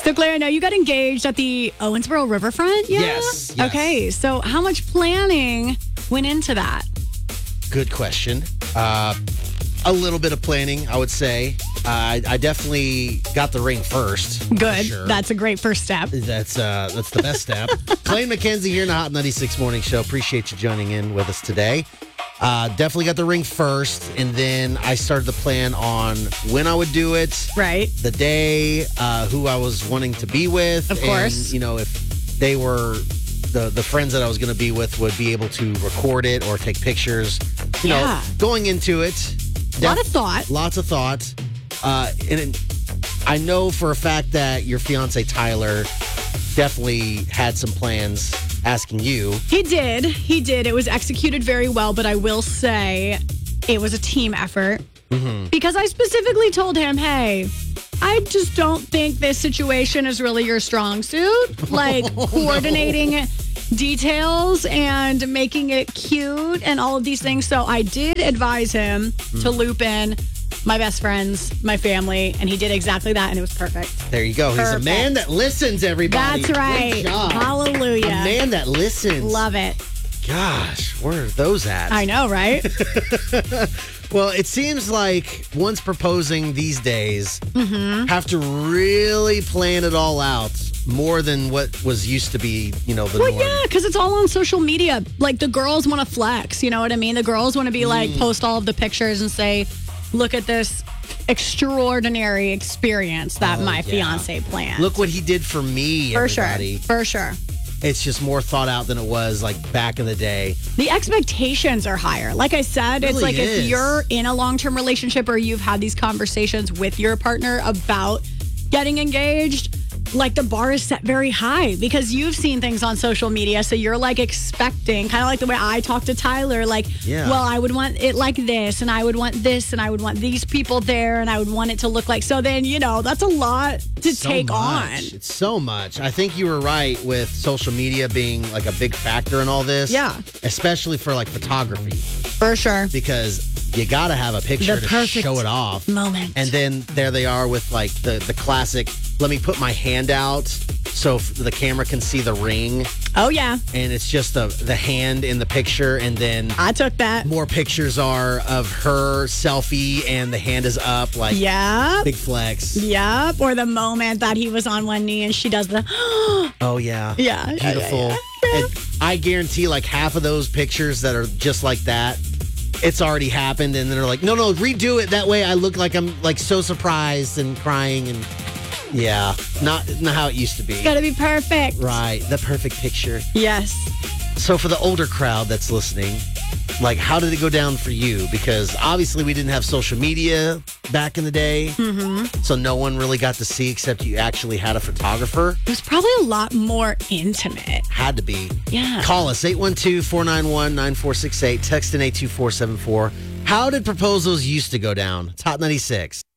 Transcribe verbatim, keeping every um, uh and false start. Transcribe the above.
So, Claire, I know you got engaged at the Owensboro Riverfront, yeah? Yes, yes. Okay, so how much planning went into that? Good question. Uh, a little bit of planning, I would say. Uh, I, I definitely got the ring first. for Good. sure. That's a great first step. That's uh, that's the best step. Clay McKenzie here in the Hot ninety-six Morning Show. Appreciate you joining in with us today. Uh, definitely got the ring first, and then I started to plan on when I would do it, Right. the day, uh, who I was wanting to be with, Of course. and you know if they were the the friends that I was going to be with would be able to record it or take pictures. You Yeah. know, going into it, A lot of thought. lots of thought. Uh, and it, I know for a fact that your fiance Tyler definitely had some plans asking you. He did. He did. It was executed very well, but I will say it was a team effort Mm-hmm. because I specifically told him, hey, I just don't think this situation is really your strong suit. Like coordinating details and making it cute and all of these things. So I did advise him to loop in my best friends, my family, and he did exactly that, and it was perfect. There you go. He's Perfect. a man that listens, everybody. That's right. Good job. Hallelujah. A man that listens. Love it. Gosh, where are those at? I know, right? Well, it seems like once proposing these days, Mm-hmm. have to really plan it all out more than what was used to be, you know, the Well, norm. yeah, because it's all on social media. Like the girls want to flex, you know what I mean? The girls want to be like, Mm. post all of the pictures and say, look at this extraordinary experience that Oh, my yeah. fiance planned. Look what he did for me, for everybody. sure. For sure. It's just more thought out than it was like back in the day. The expectations are higher. Like I said, it's really like is. if you're in a long term relationship or you've had these conversations with your partner about getting engaged, like the bar is set very high because you've seen things on social media. So you're like expecting, kind of like the way I talk to Tyler, like, Yeah. well, I would want it like this, and I would want this, and I would want these people there, and I would want it to look like. So then, you know, that's a lot to So take much. on. It's so much. I think you were right with social media being like a big factor in all this. Yeah. Especially for like photography, For sure. because you got to have a picture The to perfect show it off. moment. And then there they are with like the, the classic, let me put my hand out so f- the camera can see the ring. Oh, yeah. And it's just the, the hand in the picture. And then I took that. more pictures are of her selfie and the hand is up, like Yep. big flex. Yep. Or the moment that he was on one knee and she does the, Oh, yeah. yeah. yeah, Beautiful. yeah, yeah. And I guarantee like half of those pictures that are just like that, it's already happened. And then they're like, no, no, redo it. That way I look like I'm like so surprised and crying. And yeah, not, not how it used to be. It's got to be perfect. Right. The perfect picture. Yes. So for the older crowd that's listening, like how did it go down for you? Because obviously we didn't have social media back in the day. Mm-hmm. So no one really got to see except you actually had a photographer. It was probably a lot more intimate. Had to be. Yeah. Call us eight one two, four nine one, nine four six eight. Text in eight two four seven four. How did proposals used to go down? It's Hot ninety-six.